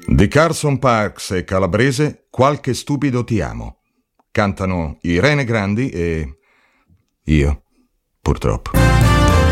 Di Carson Parks e Calabrese, Qualche stupido ti amo. Cantano Irene Grandi e io, purtroppo.